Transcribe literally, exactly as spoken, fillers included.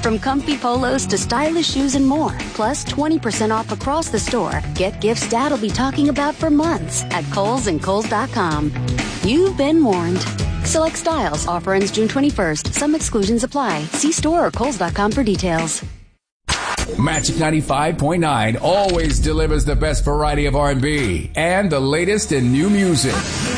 From comfy polos to stylish shoes and more, plus twenty percent off across the store. Get gifts Dad'll be talking about for months at Kohl's and Kohl's dot com. You've been warned. Select styles. Offer ends June twenty-first. Some exclusions apply. See store or Kohl's dot com for details. Magic ninety-five point nine always delivers the best variety of R and B and the latest in new music.